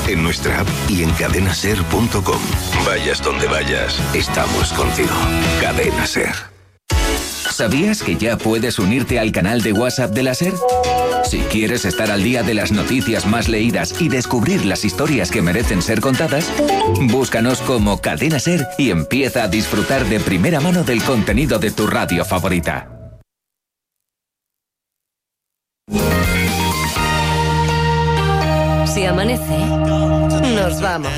en nuestra app y en cadenaser.com. Vayas donde vayas, estamos contigo. Cadena Ser. ¿Sabías que ya puedes unirte al canal de WhatsApp de la SER? Si quieres estar al día de las noticias más leídas y descubrir las historias que merecen ser contadas, búscanos como Cadena Ser y empieza a disfrutar de primera mano del contenido de tu radio favorita. Si amanece, nos vamos.